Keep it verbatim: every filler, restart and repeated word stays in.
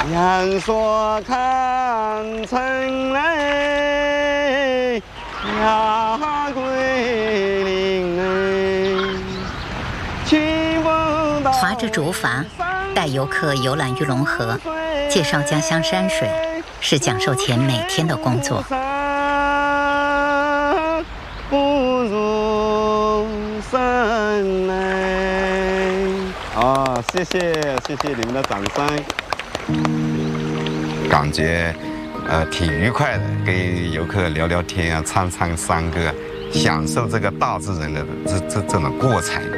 阳朔看春来，呀桂林哎，清风到。 划着竹筏，带游客游览玉龙河，介绍家乡山水，是蒋寿乾每天的工作。 不如山来。哦，谢谢谢谢你们的掌声。 感觉呃挺愉快的，跟游客聊聊天啊，唱唱山歌，享受这个大自然的这这这种过程。